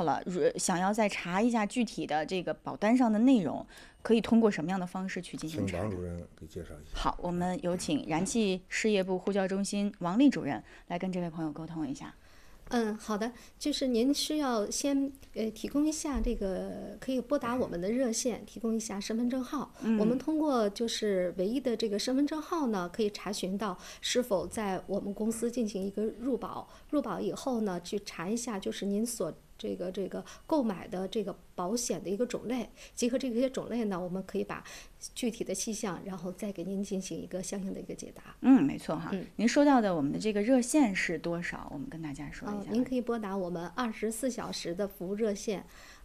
了，想要再查一下具体的这个保单上的内容，可以通过什么样的方式去进行查？ 请王主任给介绍一下。 好，我们有请燃气事业部呼叫中心王丽主任来跟这位朋友沟通一下。 好的，就是您需要先提供一下这个可以拨打我们的热线，提供一下身份证号。我们通过就是唯一的这个身份证号呢，可以查询到是否在我们公司进行一个入保。入保以后呢，去查一下就是您所这个购买的这个保险的一个种类，结合这些种类呢，我们可以把具体的细项，然后再给您进行一个相应的一个解答。 没错哈。您说到的我们的这个热线是多少？我们跟大家说一下。 您可以拨打我们24小时的服务热线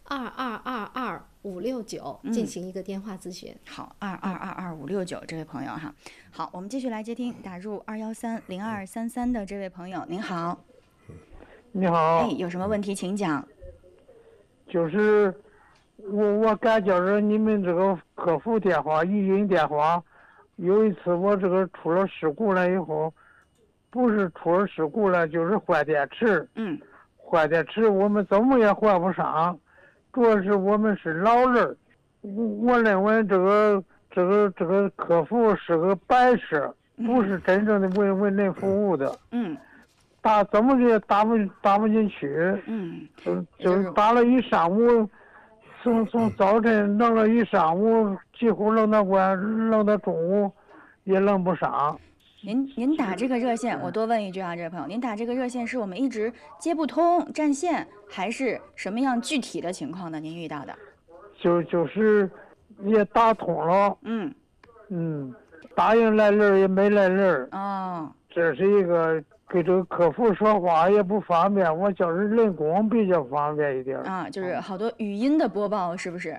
22222569进行一个电话咨询。 好，22222569这位朋友哈。好，我们继续来接听打入2130233的这位朋友，您好。 你好， 有什么问题请讲。 就是我感觉着你们这个客服电话、语音电话，有一次我这个出了事故了以后，不是出了事故了，就是换电池。换电池我们怎么也换不上，主要是我们是老人，我认为这个客服是个摆设，不是真正的为人服务的。怎么也打不进去。就是打了一上午，从早晨弄了一上午，几乎弄到中午，也弄不上。 您打这个热线，我多问一句啊，这位朋友，您打这个热线是我们一直接不通占线，还是什么样具体的情况呢？您遇到的？ 就是也打通了。答应来人也没来人。这是一个。给这个客服说话也不方便，我就是人工比较方便一点就是好多语音的播报，是不是？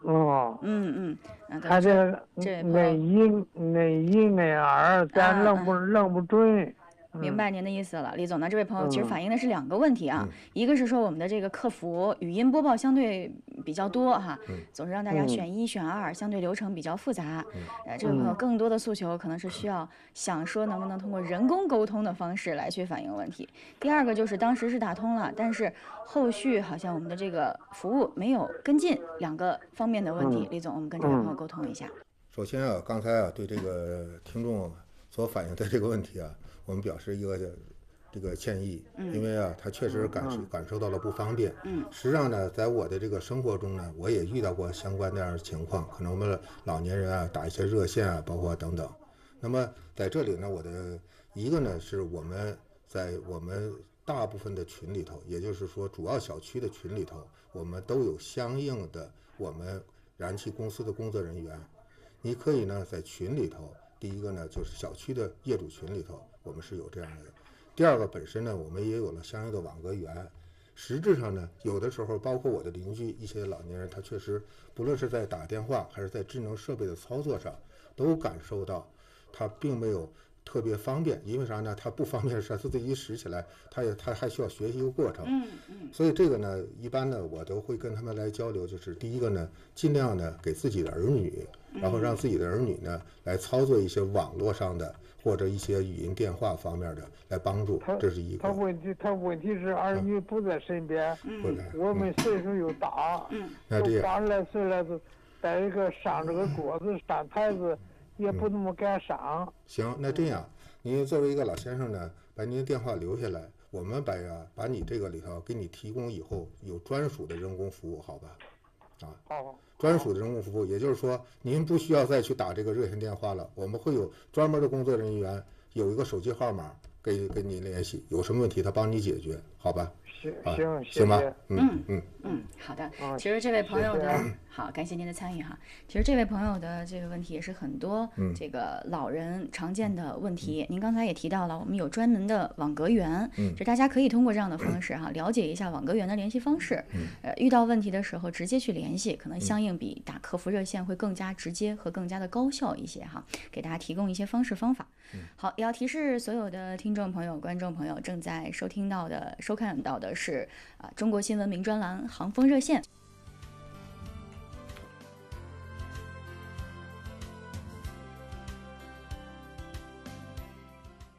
还得恁一恁二，咱愣不准。 明白您的意思了，李总呢？这位朋友其实反映的是2个问题啊，一个是说我们的这个客服语音播报相对比较多哈，总是让大家选1选2，相对流程比较复杂。这位朋友更多的诉求可能是需要想说能不能通过人工沟通的方式来去反映问题。第二个就是当时是打通了，但是后续好像我们的这个服务没有跟进，2个方面的问题。李总，我们跟这位朋友沟通一下。 首先啊，刚才对这个听众所反映的这个问题啊，我们表示一个这个歉意，因为啊，他确实感受到了不方便。实际上呢，在我的这个生活中呢，我也遇到过相关这样的情况，可能我们老年人啊打一些热线啊，包括等等。那么在这里呢，我的一个呢是我们在我们大部分的群里头，也就是说主要小区的群里头，我们都有相应的我们燃气公司的工作人员。你可以呢在群里头。第一个呢，就是小区的业主群里头，我们是有这样的。第二个，本身呢，我们也有了相应的网格员。实质上呢，有的时候，包括我的邻居一些老年人，他确实不论是在打电话还是在智能设备的操作上，都感受到他并没有特别方便。因为啥呢？他不方便是他自己使起来，他还需要学习一个过程。所以这个呢，一般呢，我都会跟他们来交流，就是第一个呢，尽量呢给自己的儿女。然后让自己的儿女呢来操作一些网络上的或者一些语音电话方面的来帮助，这是一个。 他问题是儿女不在身边，我们岁数又大， 那这样 80来岁了，带一个上这个桌子上台子也不那么敢上。 行，那这样，您作为一个老先生呢，把您的电话留下来，我们把你这个里头给你提供以后有专属的人工服务，好吧？ 好。 专属的人工服务，也就是说，您不需要再去打这个热线电话了，我们会有专门的工作人员，有一个手机号码跟您联系，有什么问题他帮你解决，好吧？行吧？ 好的。其实这位朋友的好，感谢您的参与哈。其实这位朋友的这个问题也是很多这个老人常见的问题。您刚才也提到了，我们有专门的网格员，就大家可以通过这样的方式哈，了解一下网格员的联系方式。遇到问题的时候直接去联系，可能相应比打客服热线会更加直接和更加的高效一些哈。给大家提供一些方式方法。好，也要提示所有的听众朋友、观众朋友，正在收看到的是中国新闻名专栏航风热线。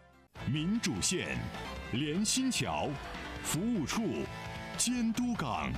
民主线，连心桥，服务处，监督岗。